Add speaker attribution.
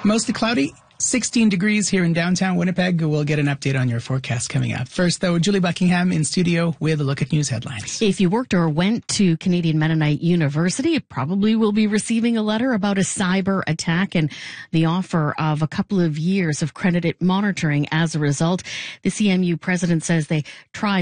Speaker 1: Mostly cloudy. 16 degrees here in downtown Winnipeg. We'll get an update on your forecast coming up. First, though, Julie Buckingham in studio with a look at news headlines.
Speaker 2: If you worked or went to Canadian Mennonite University, you probably will be receiving a letter about a cyber attack and the offer of a couple of years of credited monitoring as a result. The CMU president says they tried